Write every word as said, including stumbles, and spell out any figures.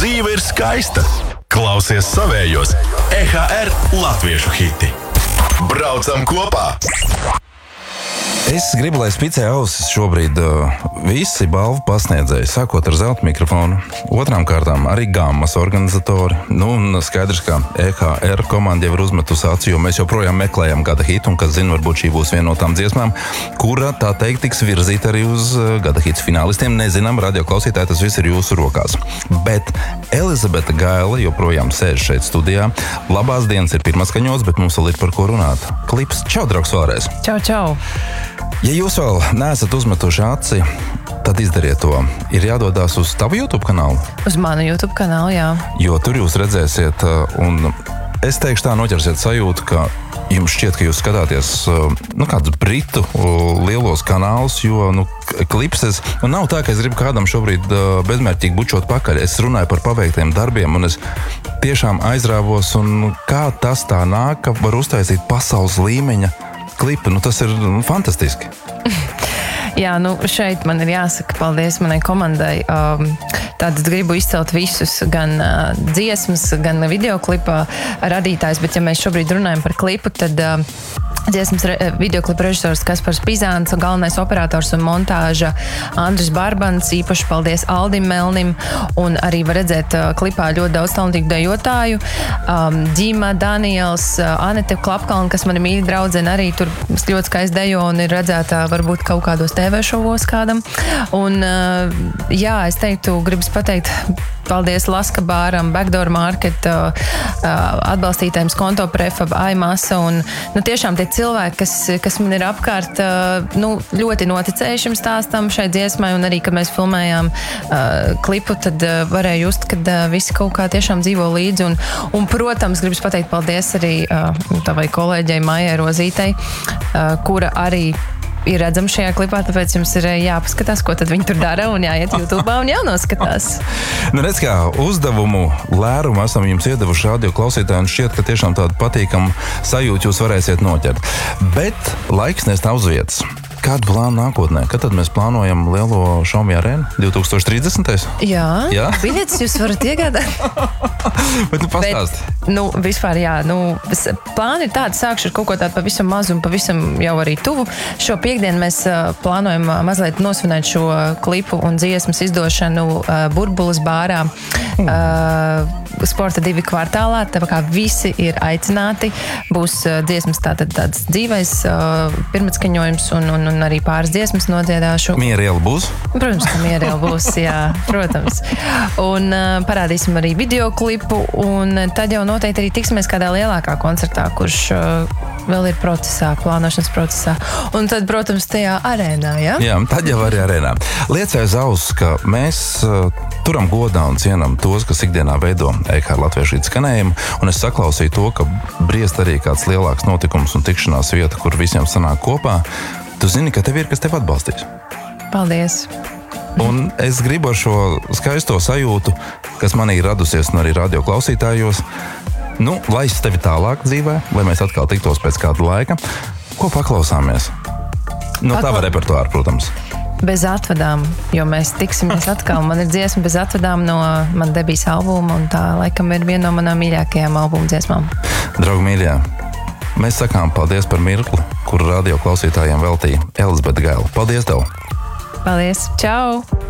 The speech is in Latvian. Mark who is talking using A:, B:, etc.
A: Dzīve ir skaista. Klausies savējos. E H R latviešu hiti. Braucam kopā!
B: Es gribu, lai spicē ausis šobrīd uh, visi balvu pasniedzēji, sākot ar zelta mikrofonu, otrām kārtām arī gammas organizatori. Nu, un skaidrs, ka E H R komanda jau ir uzmetusi aci, jo mēs joprojām meklējam gada hitu, un, kas zina, varbūt šī būs viena no tām dziesmām, kura, tā teikt, tiks virzīta arī uz uh, gada hits finālistiem. Nezinām, radio klausītāji, tas viss ir jūsu rokās. Bet Elizabete Gaila joprojām sēž šeit studijā. Labās dienas ir pirmā skaņots, bet mums vēl ir par ko runāt. Klips. Čau, draugs, vēlreiz!
C: Čau, čau!
B: Ja jūs vēl neesat uzmetuši aci, tad izdariet to. Ir jādodās uz tavu YouTube kanālu.
C: Uz manu YouTube kanālu, jā.
B: Jo tur jūs redzēsiet, un es teikšu tā, noķersiet sajūtu, ka jums šķiet, ka jūs skatāties nu, kādus britu lielos kanālus, jo nu, klips es, un nav tā, ka es gribu kādam šobrīd bezmērķīgi bučot pakaļ. Es runāju par paveiktiem darbiem, un es tiešām aizrāvos, un kā tas tā nāk, ka var uztaisīt pasaules līmeņa klipu. Nu, tas ir nu, fantastiski.
C: Jā, nu šeit man ir jāsaka paldies manai komandai. Um, Tad gribu izcelt visus, gan uh, dziesmas, gan videoklipā radītājs, bet ja mēs šobrīd runājam par klipu, tad uh, dziesmas re, videoklipa režisors Kaspars Pizāns, galvenais operators un montāža Andris Barbans, īpaši paldies Aldim Melnim, un arī var redzēt uh, klipā ļoti daudz talantīgu dejotāju. Um, Ģima, Daniels, uh, Anete Klapkalna, kas mani mīļa draudzene, arī tur ļoti skaisti dejo un ir redzētā varbūt kaut kādos T V šovos kādam. Un uh, jā, es teiktu, gribas pateikt paldies Laska bāram, Backdoor Market, uh, atbalstītājiem Skonto Prefab, Aimasa un nu, tiešām tie cilvēki, kas, kas man ir apkārt, uh, nu, ļoti noticējuši šim stāstam šai dziesmai, un arī, kad mēs filmējām uh, klipu, tad uh, varēja just, kad uh, visi kaut kā tiešām dzīvo līdzi, un, un protams, gribas pateikt paldies arī uh, tavai kolēģei Maijai Rozītei, uh, kura arī ir redzama šajā klipā, tāpēc jums ir jāpaskatās, ko tad viņi tur dara, un jāiet YouTube un jānoskatās.
B: Nu, redz, kā uzdevumu lērumu esam jums iedevuši radio klausītāji, un šķiet, ka tiešām tādu patīkamu sajūtu jūs varēsiet noķert. Bet laiks nestāv uz vietas. Kādu plānu nākotnē? Kad tad mēs plānojam lielo Šaumī arēnu? divtūkstoš trīsdesmitais?
C: Jā,
B: jā?
C: Biļetes jūs varat iegādāt.
B: Bet nu pastāsti.
C: Bet, nu, vispār jā, nu, plāni ir tādi, sākšu ar kaut ko tādu pavisam mazu un pavisam jau arī tuvu. Šo piekdienu mēs uh, plānojam uh, mazliet nosvinēt šo klipu un dziesmas izdošanu uh, Burbulas bārā. Mm. Uh, Sporta divi kvartālā, tā kā visi ir aicināti. Būs uh, dziesmas tātad tāds dzīvais uh, pirmatskaņojums un, un, un arī pāris dziesmas nodziedāšu.
B: Mieriela būs?
C: Protams, ka mieriela būs, jā, protams. Un uh, parādīsim arī videoklipu, un tad jau noteikti arī tiksimies kādā lielākā koncertā, kurš uh, vēl ir procesā, plānošanas procesā. Un tad, protams, tajā arēnā, jā?
B: Jā, tad jau arī arēnā. Liecēja uz auss, ka mēs uh, turam godā un cienam tos, kas ikdienā veido E H R latviešu hit skanējumu, un es saklausīju to, ka briest arī kāds lielāks notikums un tikšanās vieta, kur visiem sanāk kopā. Tu zini, ka tev ir, kas tev atbalstīs.
C: Paldies.
B: Un es gribu ar šo skaisto sajūtu, kas manī radusies un arī radio klausītājos, nu, laist tevi tālāk dzīvē, lai mēs atkal tiktos pēc kāda laika. Ko paklausāmies? No
C: Pakla...
B: tava repertuāra, protams.
C: Bez atvadām, jo mēs tiksimies atkal. Man ir dziesma Bez atvadām no man debijas albuma, un tā laikam ir viena no manām mīļākajām albuma dziesmām.
B: Draugi mīļā, mēs sakām paldies par mirkli, kuru radio klausītājiem veltīja Elizabete Gaila. Paldies tev!
C: Paldies! Čau!